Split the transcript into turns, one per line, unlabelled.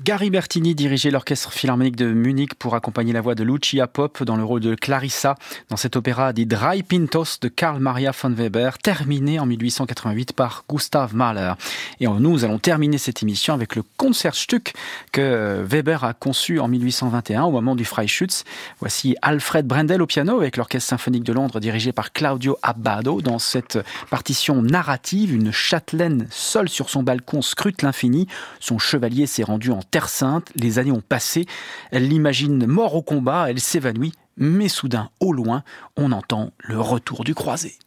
Gary Bertini dirigeait l'Orchestre Philharmonique de Munich pour accompagner la voix de Lucia Pope dans le rôle de Clarissa dans cet opéra Die Drei Pintos de Karl Maria von Weber, terminé en 1888 par Gustav Mahler. Et nous allons terminer cette émission avec le Concertstück que Weber a conçu en 1821 au moment du Freischütz. Voici Alfred Brendel au piano avec l'Orchestre Symphonique de Londres dirigé par Claudio Abbado. Dans cette partition narrative, une châtelaine seule sur son balcon scrute l'infini. Son chevalier s'est rendu en Terre Sainte, les années ont passé, elle l'imagine mort au combat, elle s'évanouit, mais soudain, au loin, on entend le retour du croisé.